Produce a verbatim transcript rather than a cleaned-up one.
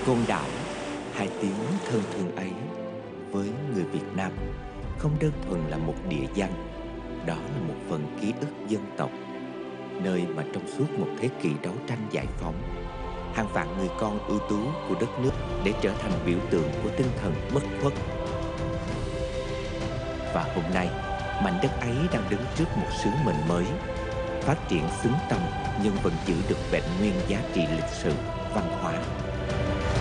Côn Đảo, hai tiếng thân thương ấy, với người Việt Nam không đơn thuần là một địa danh, đó là một phần ký ức dân tộc, nơi mà trong suốt một thế kỷ đấu tranh giải phóng, hàng vạn người con ưu tú của đất nước để trở thành biểu tượng của tinh thần bất khuất. Và hôm nay, mảnh đất ấy đang đứng trước một sứ mệnh mới, phát triển xứng tầm nhưng vẫn giữ được vẹn nguyên giá trị lịch sử, văn hóa.